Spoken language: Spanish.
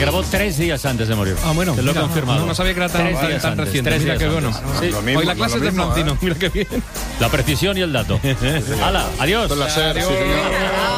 grabó 3 días antes de morir. Ah, bueno. Te lo he confirmado. No sabía que era tan reciente. Mira qué bueno. Sí. Hoy la clase es de Francino. Mira qué bien. La precisión y el dato. ¡Hala! ¡Adiós! Con la SER, sí, señor.